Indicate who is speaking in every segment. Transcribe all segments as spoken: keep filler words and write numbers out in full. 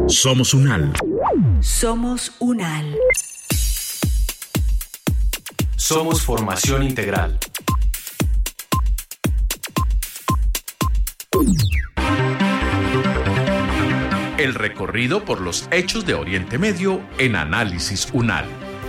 Speaker 1: Somos UNAL.
Speaker 2: Somos UNAL.
Speaker 3: Somos formación integral. El recorrido por los hechos de Oriente Medio en Análisis UNAL.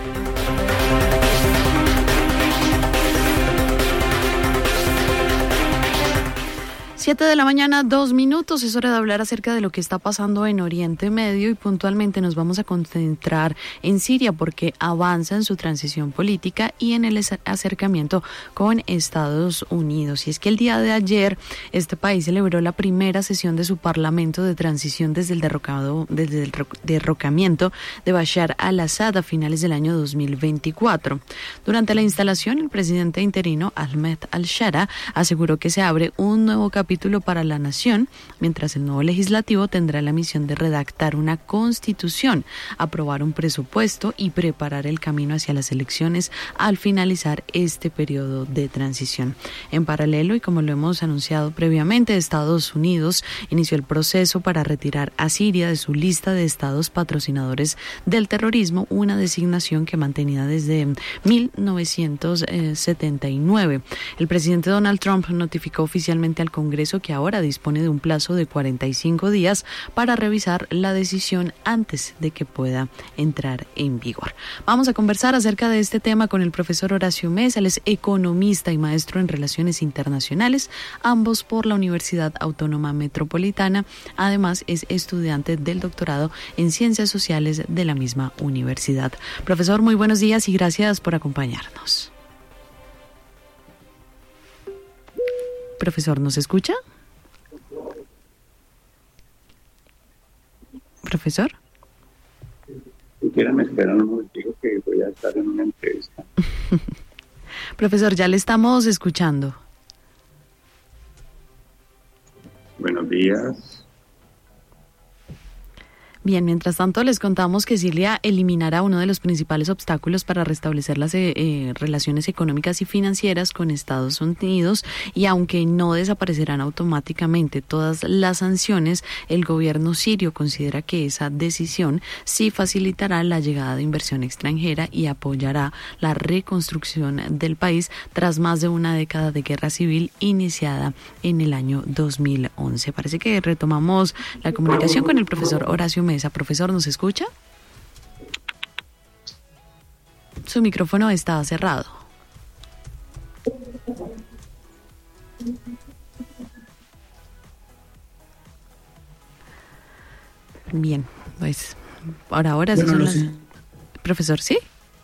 Speaker 4: Siete de la mañana, dos minutos. Es hora de hablar acerca de lo que está pasando en Oriente Medio y puntualmente nos vamos a concentrar en Siria porque avanza en su transición política y en el acercamiento con Estados Unidos. Y es que el día de ayer este país celebró la primera sesión de su parlamento de transición desde el derrocado, desde el derrocamiento de Bashar al-Assad a finales del año dos mil veinticuatro. Durante la instalación, el presidente interino Ahmed al-Shara aseguró que se abre un nuevo capítulo capítulo para la nación, mientras el nuevo legislativo tendrá la misión de redactar una constitución, aprobar un presupuesto y preparar el camino hacia las elecciones al finalizar este periodo de transición. En paralelo, y como lo hemos anunciado previamente, Estados Unidos inició el proceso para retirar a Siria de su lista de estados patrocinadores del terrorismo, una designación que mantenía desde mil novecientos setenta y nueve. El presidente Donald Trump notificó oficialmente al Congreso que ahora dispone de un plazo de cuarenta y cinco días para revisar la decisión antes de que pueda entrar en vigor. Vamos a conversar acerca de este tema con el profesor Horacio Mesa. Él es economista y maestro en Relaciones Internacionales, ambos por la Universidad Autónoma Metropolitana. Además, es estudiante del doctorado en Ciencias Sociales de la misma universidad. Profesor, muy buenos días y gracias por acompañarnos. Profesor, ¿nos escucha? ¿Profesor?
Speaker 5: Si quieren esperar un momentico que voy a estar en una entrevista.
Speaker 4: Profesor, ya le estamos escuchando.
Speaker 5: Buenos días.
Speaker 4: Bien, mientras tanto les contamos que Siria eliminará uno de los principales obstáculos para restablecer las eh, relaciones económicas y financieras con Estados Unidos, y aunque no desaparecerán automáticamente todas las sanciones, el gobierno sirio considera que esa decisión sí facilitará la llegada de inversión extranjera y apoyará la reconstrucción del país tras más de una década de guerra civil iniciada en el año dos mil once. Parece que retomamos la comunicación con el profesor Horacio Mesa. Profesor, ¿nos escucha? Su micrófono está cerrado. Bien, pues ahora ahora sí son las... Profesor, ¿sí?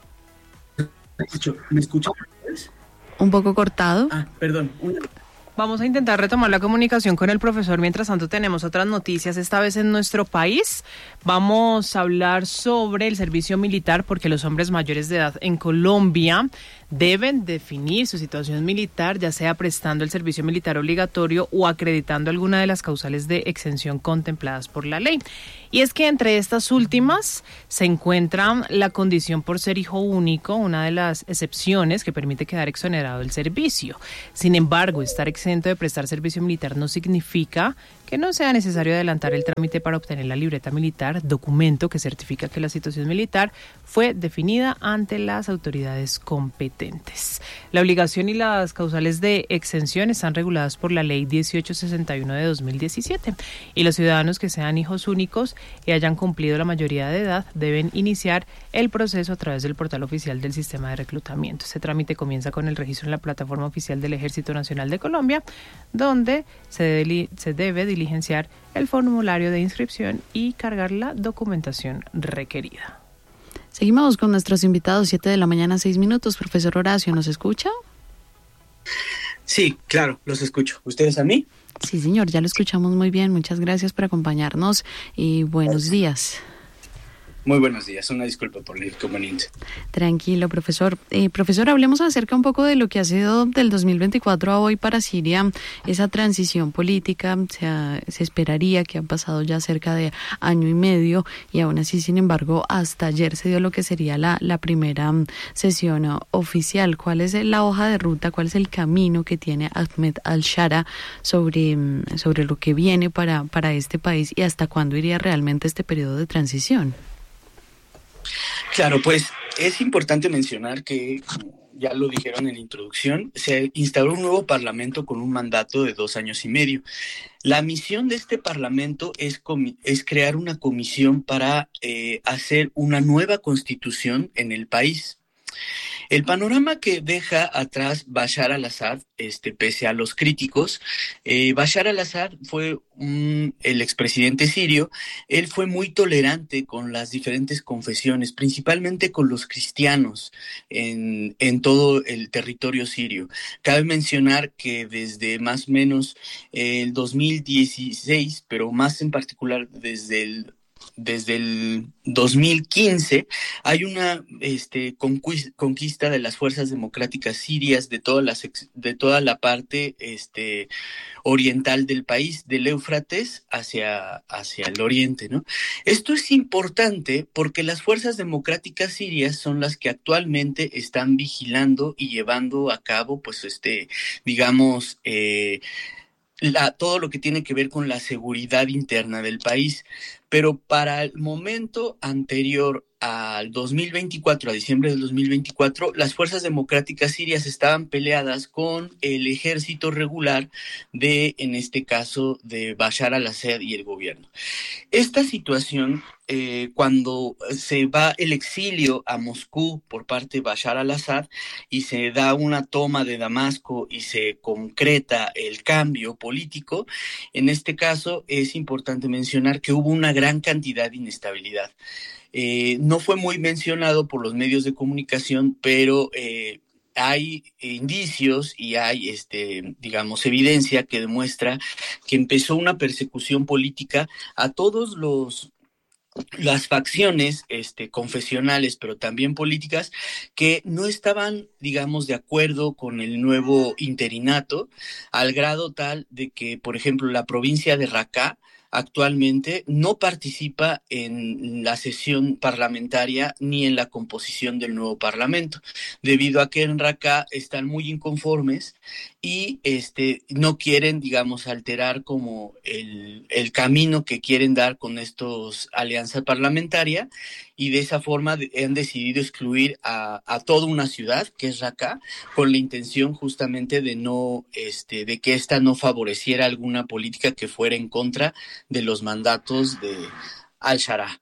Speaker 6: ¿Me escucha?
Speaker 4: Un poco cortado.
Speaker 6: Ah, perdón. Una...
Speaker 7: Vamos a intentar retomar la comunicación con el profesor. Mientras tanto, tenemos otras noticias, esta vez en nuestro país. Vamos a hablar sobre el servicio militar, porque los hombres mayores de edad en Colombia deben definir su situación militar, ya sea prestando el servicio militar obligatorio o acreditando alguna de las causales de exención contempladas por la ley. Y es que entre estas últimas se encuentra la condición por ser hijo único, una de las excepciones que permite quedar exonerado del servicio. Sin embargo, estar exento de prestar servicio militar no significa que no sea necesario adelantar el trámite para obtener la libreta militar, documento que certifica que la situación militar fue definida ante las autoridades competentes. La obligación y las causales de exención están reguladas por la Ley dieciocho sesenta y uno de dos mil diecisiete, y los ciudadanos que sean hijos únicos y hayan cumplido la mayoría de edad deben iniciar el proceso a través del portal oficial del sistema de reclutamiento. Este trámite comienza con el registro en la plataforma oficial del Ejército Nacional de Colombia, donde se debe, se debe diligenciar el formulario de inscripción y cargar la documentación requerida.
Speaker 4: Seguimos con nuestros invitados, siete de la mañana, seis minutos. Profesor Horacio, ¿nos escucha?
Speaker 6: Sí, claro, los escucho. ¿Ustedes a mí?
Speaker 4: Sí, señor, ya lo escuchamos muy bien. Muchas gracias por acompañarnos y buenos días.
Speaker 6: Muy buenos días, una disculpa por el inconveniente.
Speaker 4: Tranquilo, profesor. Eh, profesor, hablemos acerca un poco de lo que ha sido del dos mil veinticuatro a hoy para Siria, esa transición política. Se, ha, se esperaría que han pasado ya cerca de año y medio y aún así, sin embargo, hasta ayer se dio lo que sería la, la primera sesión oficial. ¿Cuál es la hoja de ruta, cuál es el camino que tiene Ahmed al-Shara sobre, sobre lo que viene para, para este país y hasta cuándo iría realmente este periodo de transición?
Speaker 6: Claro, pues es importante mencionar que, como ya lo dijeron en la introducción, se instauró un nuevo parlamento con un mandato de dos años y medio. La misión de este parlamento es, comi- es crear una comisión para eh, hacer una nueva constitución en el país. El panorama que deja atrás Bashar al-Assad, este, pese a los críticos, eh, Bashar al-Assad fue un, el expresidente sirio. Él fue muy tolerante con las diferentes confesiones, principalmente con los cristianos en, en todo el territorio sirio. Cabe mencionar que desde más o menos el dos mil dieciséis, pero más en particular desde el Desde el dos mil quince hay una este, conquista de las fuerzas democráticas sirias de, todas las, de toda la parte este, oriental del país, del Éufrates hacia, hacia el oriente, ¿no? Esto es importante porque las fuerzas democráticas sirias son las que actualmente están vigilando y llevando a cabo, pues, este, digamos, eh, La, todo lo que tiene que ver con la seguridad interna del país. Pero para el momento anterior al dos mil veinticuatro, a diciembre del dos mil veinticuatro, las fuerzas democráticas sirias estaban peleadas con el ejército regular de, en este caso, de Bashar al-Assad y el gobierno. Esta situación, eh, cuando se va el exilio a Moscú por parte de Bashar al-Assad y se da una toma de Damasco y se concreta el cambio político, en este caso es importante mencionar que hubo una gran cantidad de inestabilidad. Eh, no fue muy mencionado por los medios de comunicación, pero eh, hay indicios y hay, este, digamos, evidencia que demuestra que empezó una persecución política a todos los las facciones este, confesionales, pero también políticas, que no estaban, digamos, de acuerdo con el nuevo interinato, al grado tal de que, por ejemplo, la provincia de Raqqa actualmente no participa en la sesión parlamentaria ni en la composición del nuevo parlamento, debido a que en Raqqa están muy inconformes y este, no quieren, digamos, alterar como el, el camino que quieren dar con estos alianza parlamentaria, y de esa forma de, han decidido excluir a, a toda una ciudad, que es Raqqa, con la intención justamente de no, este, de que esta no favoreciera alguna política que fuera en contra de los mandatos de al-Shara.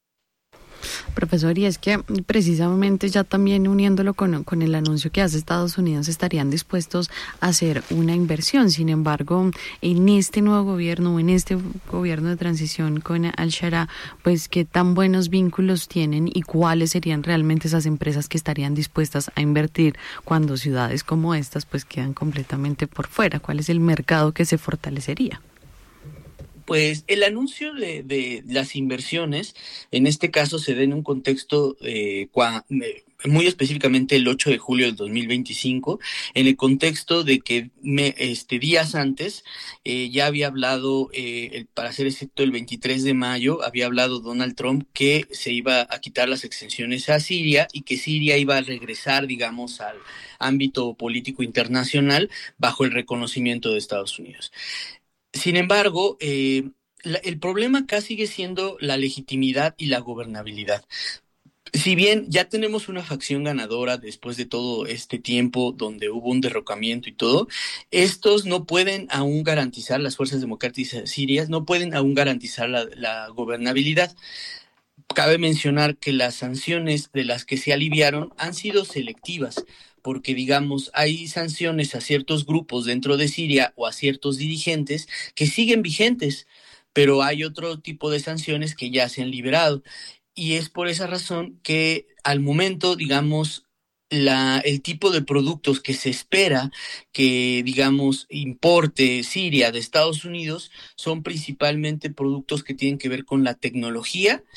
Speaker 4: Profesor, y es que precisamente ya también uniéndolo con, con el anuncio que hace Estados Unidos, estarían dispuestos a hacer una inversión. Sin embargo, en este nuevo gobierno, en este gobierno de transición con al-Shara, pues qué tan buenos vínculos tienen y cuáles serían realmente esas empresas que estarían dispuestas a invertir cuando ciudades como estas pues quedan completamente por fuera. ¿Cuál es el mercado que se fortalecería?
Speaker 6: Pues el anuncio de, de las inversiones, en este caso se da en un contexto eh, cua, eh, muy específicamente el ocho de julio del dos mil veinticinco, en el contexto de que me, este, días antes eh, ya había hablado, eh, el, para ser exacto el veintitrés de mayo, había hablado Donald Trump que se iba a quitar las exenciones a Siria y que Siria iba a regresar, digamos, al ámbito político internacional bajo el reconocimiento de Estados Unidos. Sin embargo, eh, la, el problema acá sigue siendo la legitimidad y la gobernabilidad. Si bien ya tenemos una facción ganadora después de todo este tiempo donde hubo un derrocamiento y todo, estos no pueden aún garantizar, las fuerzas democráticas sirias no pueden aún garantizar la, la gobernabilidad. Cabe mencionar que las sanciones de las que se aliviaron han sido selectivas, porque, digamos, hay sanciones a ciertos grupos dentro de Siria o a ciertos dirigentes que siguen vigentes, pero hay otro tipo de sanciones que ya se han liberado. Y es por esa razón que al momento, digamos, la, el tipo de productos que se espera que, digamos, importe Siria de Estados Unidos son principalmente productos que tienen que ver con la tecnología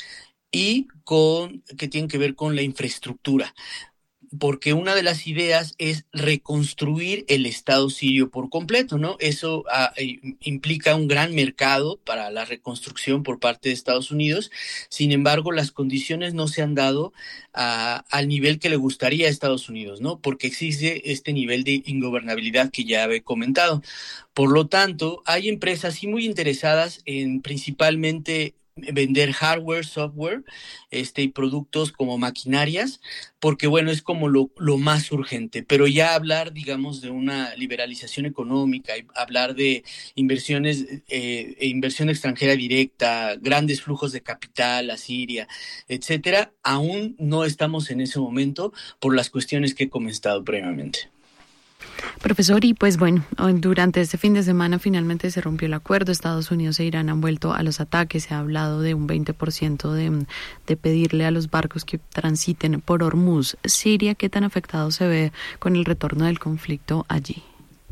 Speaker 6: y con que tienen que ver con la infraestructura, porque una de las ideas es reconstruir el Estado sirio por completo, ¿no? Eso ah, implica un gran mercado para la reconstrucción por parte de Estados Unidos. Sin embargo, las condiciones no se han dado ah, al nivel que le gustaría a Estados Unidos, ¿no? Porque existe este nivel de ingobernabilidad que ya he comentado. Por lo tanto, hay empresas sí muy interesadas en principalmente vender hardware, software, este, y productos como maquinarias, porque bueno, es como lo, lo más urgente, pero ya hablar, digamos, de una liberalización económica, y hablar de inversiones, eh, inversión extranjera directa, grandes flujos de capital a Siria, etcétera, aún no estamos en ese momento por las cuestiones que he comentado previamente.
Speaker 4: Profesor, y pues bueno, durante este fin de semana finalmente se rompió el acuerdo. Estados Unidos e Irán han vuelto a los ataques. Se ha hablado de un veinte por ciento de, de pedirle a los barcos que transiten por Hormuz. Siria, ¿qué tan afectado se ve con el retorno del conflicto allí?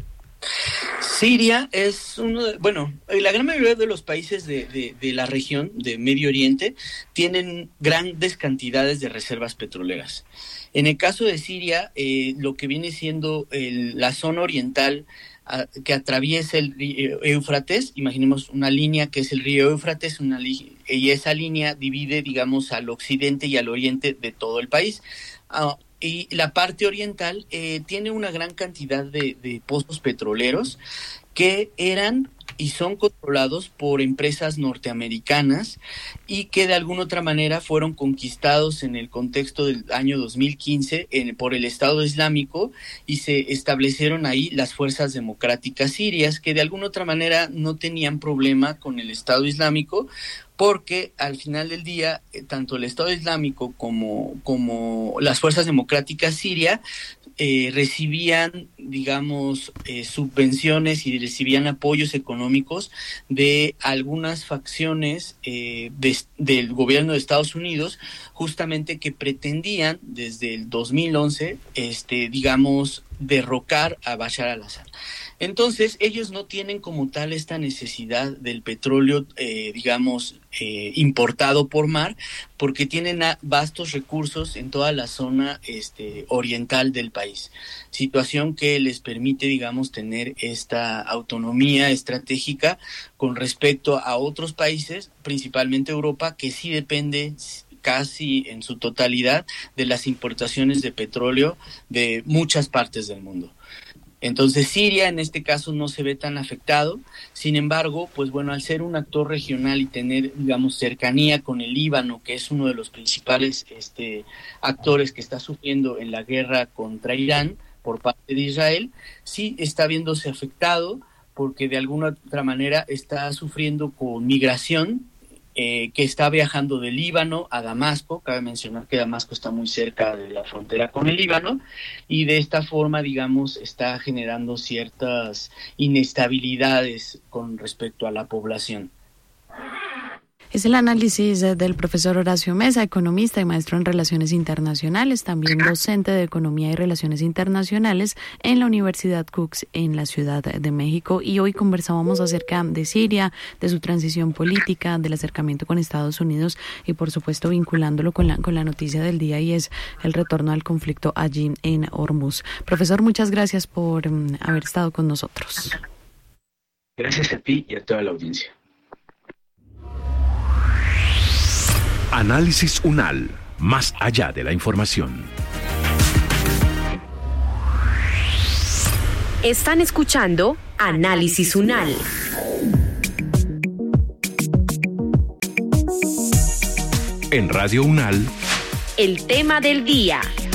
Speaker 6: Siria es uno de, bueno, la gran mayoría de los países de, de, de la región de Medio Oriente tienen grandes cantidades de reservas petroleras. En el caso de Siria, eh, lo que viene siendo el, la zona oriental a, que atraviesa el río Éufrates, imaginemos una línea que es el río Éufrates, una li- y esa línea divide, digamos, al occidente y al oriente de todo el país. Uh, y la parte oriental eh, tiene una gran cantidad de, de pozos petroleros que eran y son controlados por empresas norteamericanas y que de alguna otra manera fueron conquistados en el contexto del año dos mil quince en, por el Estado Islámico, y se establecieron ahí las fuerzas democráticas sirias, que de alguna otra manera no tenían problema con el Estado Islámico, porque al final del día, tanto el Estado Islámico como, como las fuerzas democráticas sirias eh, recibían, digamos, eh, subvenciones y recibían apoyos económicos de algunas facciones eh, de, del gobierno de Estados Unidos, justamente que pretendían desde el dos mil once, este, digamos, derrocar a Bashar al-Assad. Entonces, ellos no tienen como tal esta necesidad del petróleo, eh, digamos, eh, importado por mar, porque tienen a, vastos recursos en toda la zona este, oriental del país. Situación que les permite, digamos, tener esta autonomía estratégica con respecto a otros países, principalmente Europa, que sí depende casi en su totalidad de las importaciones de petróleo de muchas partes del mundo. Entonces Siria en este caso no se ve tan afectado. Sin embargo, pues bueno, al ser un actor regional y tener, digamos, cercanía con el Líbano, que es uno de los principales este, actores que está sufriendo en la guerra contra Irán por parte de Israel, sí está viéndose afectado porque de alguna otra manera está sufriendo con migración, Eh, que está viajando de Líbano a Damasco. Cabe mencionar que Damasco está muy cerca de la frontera con el Líbano, y de esta forma, digamos, está generando ciertas inestabilidades con respecto a la población.
Speaker 4: Es el análisis del profesor Horacio Mesa, economista y maestro en Relaciones Internacionales, también docente de Economía y Relaciones Internacionales en la Universidad Cooks en la Ciudad de México. Y hoy conversábamos acerca de Siria, de su transición política, del acercamiento con Estados Unidos y, por supuesto, vinculándolo con la, con la noticia del día, y es el retorno al conflicto allí en Hormuz. Profesor, muchas gracias por um, haber estado con nosotros.
Speaker 6: Gracias a ti y a toda la audiencia.
Speaker 3: Análisis UNAL, más allá de la información.
Speaker 2: Están escuchando Análisis UNAL.
Speaker 3: En Radio UNAL,
Speaker 2: el tema del día.